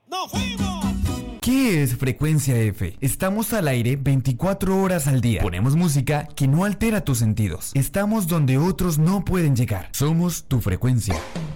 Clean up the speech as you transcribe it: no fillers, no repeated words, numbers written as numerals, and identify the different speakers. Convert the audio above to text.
Speaker 1: ¡Nos fuimos!
Speaker 2: ¿Qué es Frecuencia F? Estamos al aire 24 horas al día. Ponemos música que no altera tus sentidos. Estamos donde otros no pueden llegar. Somos tu frecuencia.